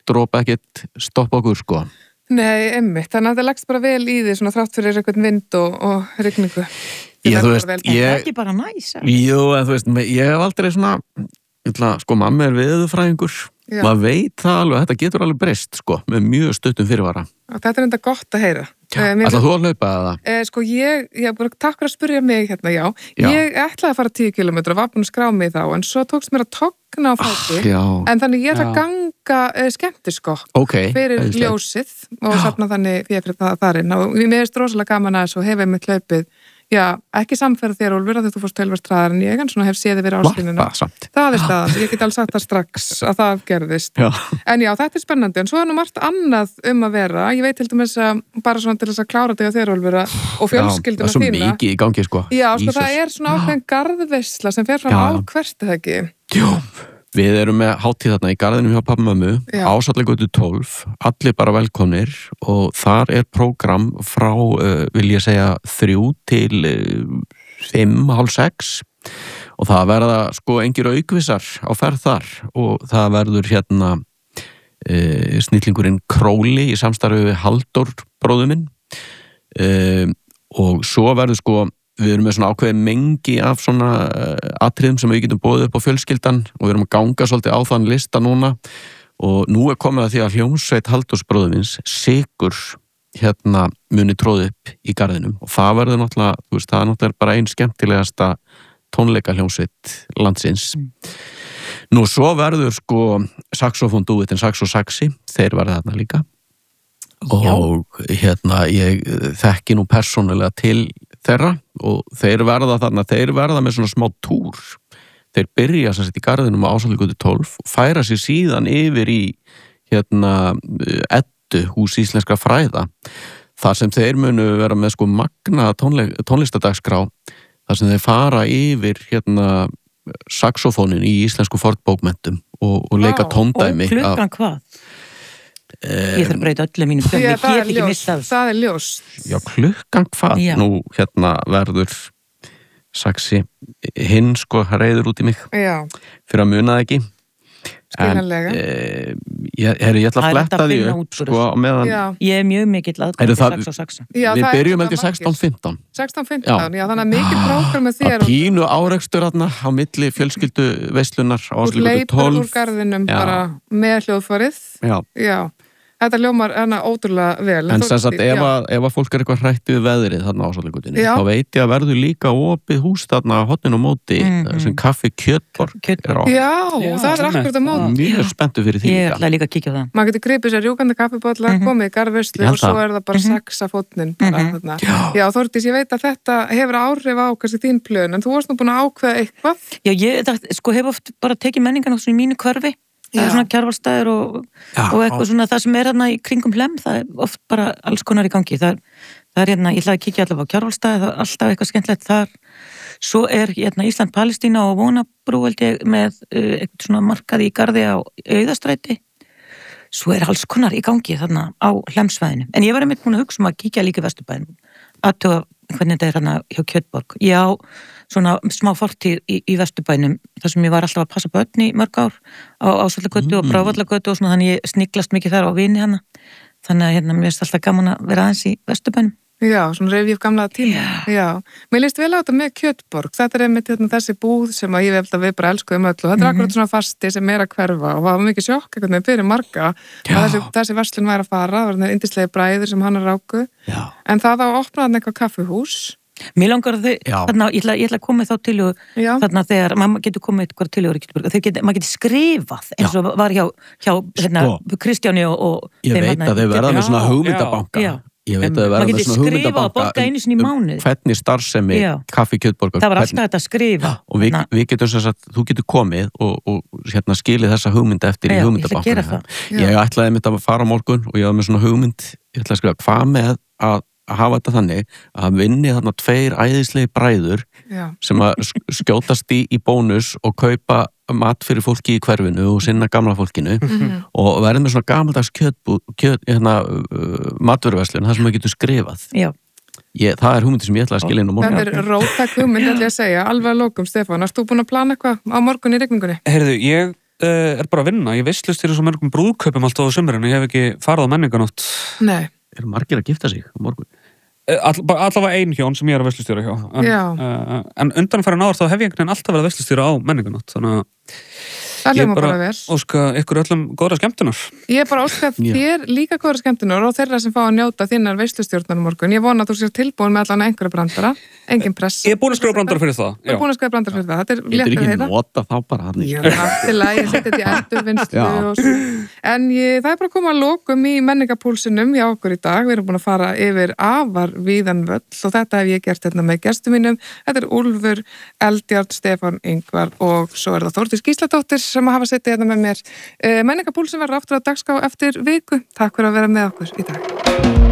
dropa ekkert stoppa okkur, sko. Nei, einmitt. Þannig að það leggst bara vel í því svona þrátt fyrir einhvern vind og rigningu. Já, þú veist, Það er ekki bara næs. Jú, en þú veist, ég hef aldrei svona, sko, mamma veðurfræðingur. Maður veit það alveg, þetta getur alveg breyst, sko, með mjög stuttum fyrirvara. Og þetta enda gott að heyra. Ætlar þú að hlaupa það? Sko, ég bara takk fyrir að spyrja mig hérna, já. Ég ætlaði að fara 10 kilometra og var búin að skrá mig þá, en svo tókst mér að togna á fæti, en þannig ég ætla að ganga skemmtiskokk fyrir ljósið og safna þannig fyrir þarinn. Og mér finnst rosalega gaman að þessu og hef einmitt hlaupið. Já, ekki samferð þér, Úlfur, að þú fórst tölvarstræðar en ég hef séð yfir áskynina. Það staðan, ég get alveg sagt það strax að það gerðist. En já, þetta er spennandi, en svo er nú margt annað að vera. Ég veit til dæmis að bara svona til þess að klára þig á þér, Úlfur, og fjölskylduna þína. Já, það er svo mikið í gangi, sko. Já, sko, það er svona ákveðin garðveisla sem fer fram á hvert, eða ekki? Jú. Við erum með hátíð þarna í garðinum hjá pappa og mömmu, Ásvallagötu 12, allir bara velkomnir og þar er prógram frá, vil ég segja, 3 til 5, hálf 6 og það verða sko engir aukvisar á ferð þar og það verður hérna snillingurinn Króli í samstarfi við Halldór bróður minn og svo verður sko við erum með svona ákveði mengi af svona atriðum sem við getum boðið upp á fjölskyldan og við erum að ganga svolítið á þann lista núna og nú er komið að því að hljómsveit Halldórs bróður minns, Sigur, hérna muni tróði upp í garðinum og það verður náttúrulega, þú veist, það er náttúrulega bara einn skemmtilegasta tónleika hljómsveit landsins. Nú svo verður sko saxofóndúitin Saxo Saxi, þeir verða þarna líka og hérna ég þekki nú persónulega til þeirra og þeir verða með svona smá túr þeir byrja sem sagt í garðinum á Ásvallagötu 12 og færa sér síðan yfir í hérna Eddu, hús íslenskra fræða þar sem þeir munu vera með sko magna tónlistadagskrá þar sem þeir fara yfir hérna saxofónin í íslensku fornbókmenntum og leika tóndæmi. Og klukkan hvað? Ég þarf að breyta öllum mínum plönum, ég get ekki missa þessu. Það er ljóst. Já, klukkan hvað? Já. Nú hérna verður Saxi hinn sko reiður út í mig fyrir að muna það ekki. Skiljanlega. Ég ætla að fletta því upp sko á meðan. Ég er mjög mikill aðgóð Saxa. Við byrjum held ég 16-15. 16-15, já þannig að mikil prógram með þér. Að pínu árekstur þarna á milli fjölskyldu veislunar á Ásvallagötu 12. Þú leipur úr garðinum bara með hljóðfarið. Já. Þetta ljómar ótrúlega vel. En sem sagt, ef að fólk er eitthvað hrætt við veðrið þarna á Ásvallagötunni, þá veit ég að verður líka opið hús þarna á hotninu móti sem kaffi Kjötborg. Já, það er akkurat á móti. Mjög spenntu fyrir því. Ég ætla líka að kíkja á það. Maður getur gripið sér rjúkandi kaffibólla, komið í garðveislu og svo er það bara saxafónnin. Já, Þórdís, ég veit að þetta hefur áhrif á kannski þín plön, en þú varst nú búin að ákveða eitthvað. Já, ég hef oft bara tekið menningan í mínu hverfi. Það er svona Kjarvalsstaður og eitthvað svona það sem er hérna í kringum Hlemm, það er oft bara alls konar í gangi. Það er hérna, ég ætlaði að kíkja allavega á Kjarvalsstaði, það er alltaf eitthvað skemmtilegt þar. Svo er hérna Ísland-Palestína og Vonabrú held ég með eitthvað svona markaði í garði á Auðastræti. Svo er alls konar í gangi þarna á Hlemmsvæðinu. En ég var einmitt búin að hugsa að kíkja líka í Vesturbænum, aðtuga hvernig þetta er hérna hjá Kjötborg. Já, svona smá fortíð í Vesturbænum, þar sem ég var alltaf að passa börn í mörg ár á Ásvallagötu og Brávallagötu og svona, þannig ég sniglast mikið þar á vini hana. Þannig að hérna, mér finnst alltaf gaman að vera aðeins í Vesturbænum. Já, svona reyfi upp gamla tíma. Já. Mér líst vel á þetta með Kjötborg. Þetta er einmitt þessi búð sem að ég veit að við bara elskuðum öll og þetta er akkurat svona fasti sem er að hverfa og það var mikið sjokk einhvern veginn fyrir marga að þessi verslun væri að fara, það var yndislegi bræður sem hann ráku. En það á að opna þarna eitthvað kaffihús. Mér langar að þarna, ég ætla að koma þá til þarna þegar maður getur komið eitthvað til maður getur skrifað eins og var hjá hérna, Kristjáni og ég veit að þeir verða með svona hugmyndabanka. Ég veit að það verður svona hugmyndabanka og borga einu sinni í mánuð. Hvernig starfsemi kaffi Kjötborg. Það var alltaf þetta að skrifa. Og við getum sem sagt, þú getur komið og hérna skilið þessa hugmynda eftir í hugmyndabanka. Ég ætlaði mitt að fara á morgun og ég var með svona hugmynd, ég ætlaði að skrifa hvað með að hafa þetta þannig að vinni þarna 2 æðislegi bræður sem að skjótast í bónus og kaupa mat fyrir fólki í hverfinu og sinna gamla fólkinu og verði með svona gamaldags matvöruverslun, það sem maður getur skrifað. Það er hugmyndi sem ég ætla að skilja inn á morgun. Þetta er róttæk hugmynd, ætla ég að segja, alveg að lókum, Stefán. Erst þú búin að plana eitthvað á morgun í rigningunni? Heyrðu, ég bara að vinna. Ég veislustýri svo mörgum brúðkaupum alltaf á sumrinu, ég hef ekki farið á menninganótt. Nei. Eru margir að gifta sig á morgun? Allavega ein hjón sem ég er að veislustýra hjá. En undanfæri náður þá hef ég einhvern veginn alltaf verið að veislustýra á menninganótt, þannig að ég er bara óska ykkur öllum góðra skemmtunar. Ég er bara óska þér líka góðra skemmtunar og þeirra sem fá að njóta þinnar veislustjórnar morgun. Ég vona að þú sér tilbúin með allan einhverja brandara, engin press. Ég er búin að skrifa brandara fyrir það. Ég er búin að skrifa brandara fyrir það. Þetta er létt að heyra. Getur ekki nota þá bara hann. Já, náttúrulega, ég seti þetta í endurvinnslu og svo. En það er bara að koma að lokum í menningapúlsinum hjá okkur í dag. Við erum búin að fara yfir afar víðan völl og þetta hef ég gert hérna með gestum mínum. Þetta er Úlfur, Eldjárn, Stefán Ingvar og svo er það Þórdís Gísladóttir sem hafa setið hérna með mér. Menningapúlsin verður aftur á dagskrá eftir viku. Takk fyrir að vera með okkur í dag.